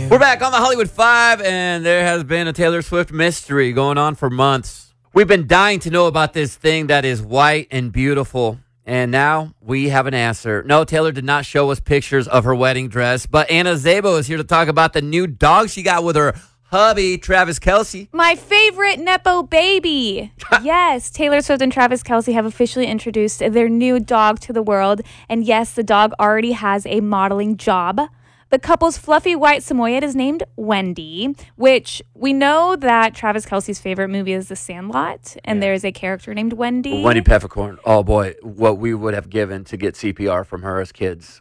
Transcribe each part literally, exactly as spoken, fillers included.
We're back on the Hollywood Five, and there has been a Taylor Swift mystery going on for months. We've been dying to know about this thing that is white and beautiful, and now we have an answer. No, Taylor did not show us pictures of her wedding dress, but Anna Szabo is here to talk about the new dog she got with her hubby, Travis Kelce. My favorite Nepo baby. Yes, Taylor Swift and Travis Kelce have officially introduced their new dog to the world, and yes, the dog already has a modeling job. The couple's fluffy white Samoyed is named Wendy, which we know that Travis Kelce's favorite movie is The Sandlot, and yeah. there's a character named Wendy. Wendy Peppercorn. Oh, boy, what we would have given to get C P R from her as kids.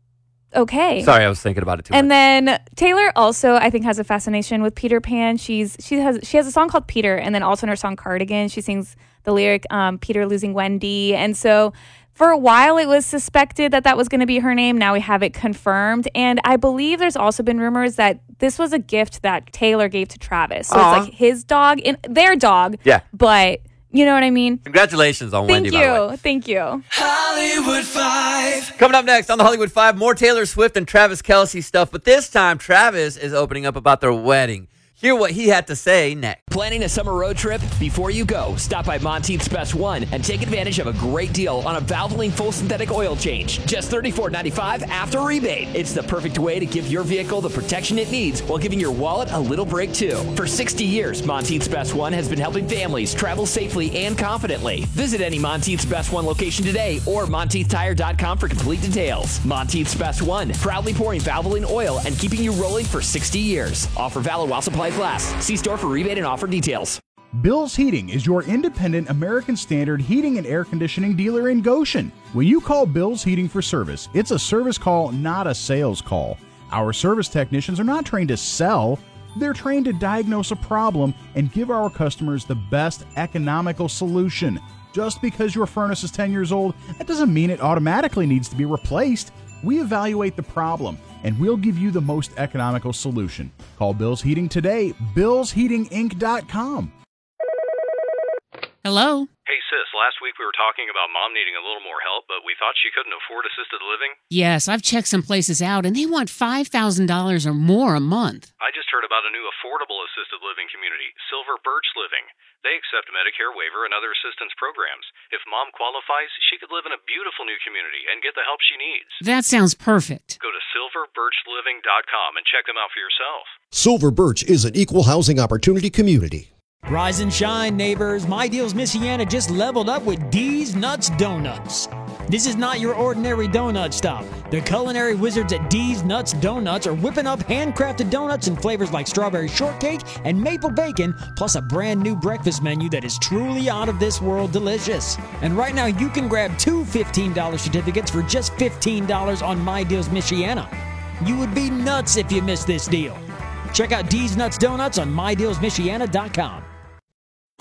Okay. Sorry, I was thinking about it too and much. And then Taylor also, I think, has a fascination with Peter Pan. She's she has she has a song called Peter, and then also in her song Cardigan, she sings the lyric um, Peter losing Wendy. And so for a while, it was suspected that that was going to be her name. Now we have it confirmed. And I believe there's also been rumors that this was a gift that Taylor gave to Travis. So Aww. It's like his dog, and their dog. Yeah. But you know what I mean? Congratulations on Thank Wendy, you. by the way. Thank you. Hollywood Five. Coming up next on the Hollywood Five, more Taylor Swift and Travis Kelce stuff. But this time, Travis is opening up about their wedding. Hear what he had to say next. Planning a summer road trip? Before you go, stop by Monteith's Best One and take advantage of a great deal on a Valvoline full synthetic oil change. Just thirty-four ninety-five after rebate. It's the perfect way to give your vehicle the protection it needs while giving your wallet a little break too. For sixty years, Monteith's Best One has been helping families travel safely and confidently. Visit any Monteith's Best One location today or Monteith Tire dot com for complete details. Monteith's Best One, proudly pouring Valvoline oil and keeping you rolling for sixty years. Offer valid while supplies last. See store for rebate and offer details. Bill's Heating is your independent American Standard heating and air conditioning dealer in Goshen. When you call Bill's Heating for service, it's a service call, not a sales call. Our service technicians are not trained to sell. They're trained to diagnose a problem and give our customers the best economical solution. Just because your furnace is ten years old, that doesn't mean it automatically needs to be replaced. We evaluate the problem, and we'll give you the most economical solution. Call Bill's Heating today, bills heating inc dot com. Hello? Hey, sis, last week we were talking about Mom needing a little more help, but we thought she couldn't afford assisted living. Yes, I've checked some places out, and they want five thousand dollars or more a month. I just heard about a new affordable assisted living community, Silver Birch Living. They accept Medicare waiver and other assistance programs. If Mom qualifies, she could live in a beautiful new community and get the help she needs. That sounds perfect. Go to silver birch living dot com and check them out for yourself. Silver Birch is an equal housing opportunity community. Rise and shine, neighbors. My Deals Michiana just leveled up with D's Nuts Donuts. This is not your ordinary donut stop. The culinary wizards at D's Nuts Donuts are whipping up handcrafted donuts in flavors like strawberry shortcake and maple bacon, plus a brand new breakfast menu that is truly out of this world delicious. And right now you can grab two fifteen dollars certificates for just fifteen dollars on My Deals Michiana. You would be nuts if you missed this deal. Check out D's Nuts Donuts on my deals michiana dot com.